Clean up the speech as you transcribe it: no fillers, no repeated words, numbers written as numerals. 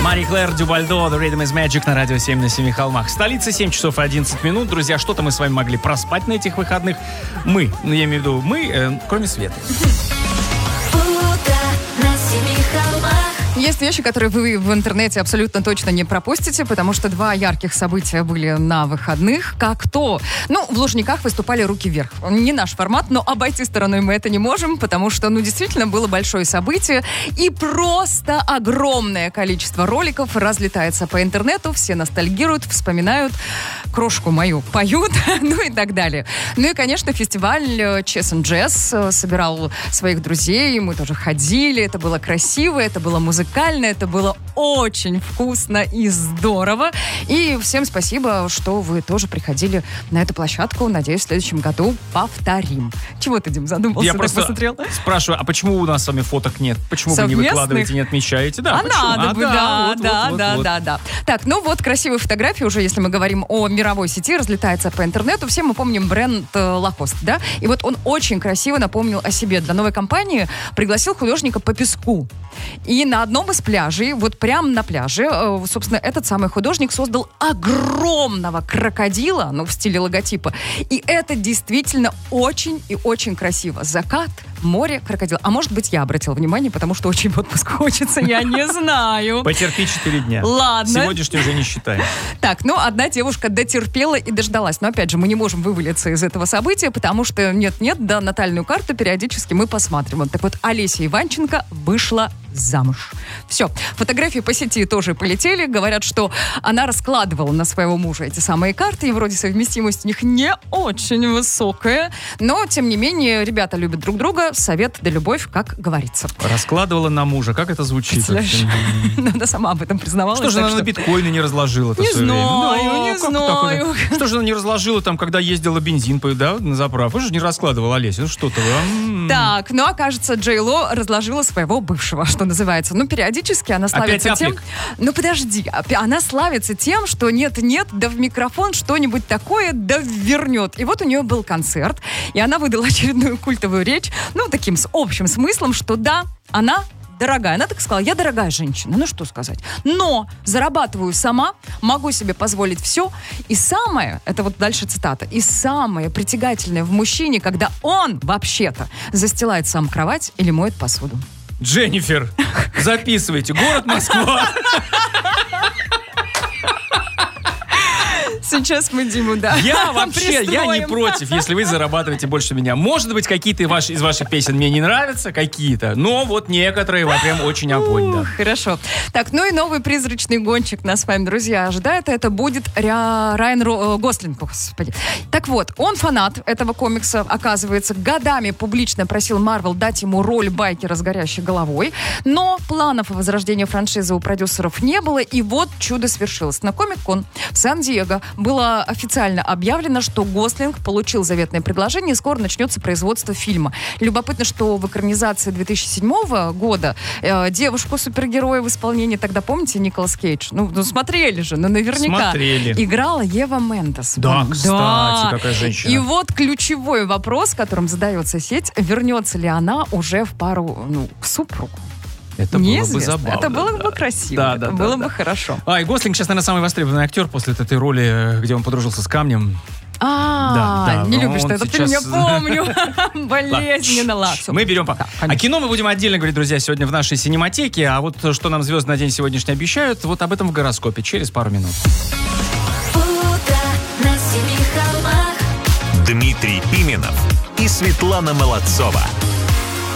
Мари-Клэр Дюбальдо, The Rhythm is Magic на радио 7 на 7 холмах. Столица, 7 часов и 11 минут. Друзья, что-то мы с вами могли проспать на этих выходных. Я имею в виду мы, кроме Светы. Есть вещи, которые вы в интернете абсолютно точно не пропустите, потому что 2 ярких события были на выходных. Как то? В Лужниках выступали «Руки вверх». Не наш формат, но обойти стороной мы это не можем, потому что, действительно было большое событие. И просто огромное количество роликов разлетается по интернету. Все ностальгируют, вспоминают, крошку мою поют, и так далее. И, конечно, фестиваль Chess and Jazz собирал своих друзей. Мы тоже ходили. Это было красиво, это было музыкально, это было очень вкусно и здорово. И всем спасибо, что вы тоже приходили на эту площадку. Надеюсь, в следующем году повторим. Чего ты, Дим, задумался? Я просто посмотрел? Спрашиваю, а почему у нас с вами фоток нет? Почему вы не выкладываете, не отмечаете? Да, надо бы, да. Так, красивые фотографии уже, если мы говорим о мировой сети, разлетается по интернету. Все мы помним бренд Lacoste, да? И он очень красиво напомнил о себе. Для новой компании пригласил художника по песку. И на одном из пляжей, прямо на пляже, собственно, этот самый художник создал огромного крокодила, в стиле логотипа. И это действительно очень и очень красиво. Закат, море, крокодил. А может быть, я обратила внимание, потому что очень в отпуск хочется, я не знаю. Потерпи 4 дня. Ладно. Сегодняшний уже не считаем. Так, одна девушка дотерпела и дождалась. Но опять же, мы не можем вывалиться из этого события, потому что нет-нет, да, натальную карту периодически мы посматриваем. Так Олеся Иванченко вышла замуж. Все. Фотографии по сети тоже полетели. Говорят, что она раскладывала на своего мужа эти самые карты, и вроде совместимость у них не очень высокая. Но, тем не менее, ребята любят друг друга. Совет да любовь, как говорится. Раскладывала на мужа. Как это звучит? Она сама об этом признавалась. Что же она на биткоины не разложила? Не знаю. Что же она не разложила когда ездила бензин на заправку? Вы же не раскладывала, Олеся. Что-то вы... Так, кажется, Джей Ло разложила своего бывшего, что называется. Периодически она славится тем... Подожди. Она славится тем, что нет-нет, да в микрофон что-нибудь такое, да вернет. И у нее был концерт, и она выдала очередную культовую речь, таким с общим смыслом, что да, она дорогая. Она так сказала, я дорогая женщина. Что сказать. Но зарабатываю сама, могу себе позволить все. И самое, это дальше цитата, и самое притягательное в мужчине, когда он вообще-то застилает сам кровать или моет посуду. Дженнифер, записывайте. Город Москва. Сейчас мы Диму, да. Я не против, если вы зарабатываете больше меня. Может быть, какие-то из ваших песен мне не нравятся, какие-то, но некоторые прям очень огонь, да. Хорошо. Так, и новый призрачный гонщик нас с вами, друзья, ожидает. Это будет Райан Гослинг, господи. Так он фанат этого комикса, оказывается, годами публично просил Марвел дать ему роль байкера с горящей головой, но планов о возрождении франшизы у продюсеров не было, и чудо свершилось. На Комик-кон в Сан-Диего было официально объявлено, что Гослинг получил заветное предложение, и скоро начнется производство фильма. Любопытно, что в экранизации 2007 года девушку-супергероя в исполнении, тогда, помните, Николас Кейдж? Смотрели же, наверняка. Смотрели. Играла Ева Мендес. Да, кстати, какая женщина. И ключевой вопрос, которым задается сеть, вернется ли она уже в пару, к супругу. Это было бы забавно. Это было бы красиво. Это было бы хорошо. И Гослинг сейчас, наверное, самый востребованный актер после этой роли, где он подружился с камнем. Не любишь ты этот фильм, я помню. Болезненно. Ладно. Мы берем пока. О кино мы будем отдельно говорить, друзья, сегодня в нашей синематеке. А что нам звезды на день сегодняшний обещают, об этом в гороскопе через пару минут. Дмитрий Пименов и Светлана Молодцова.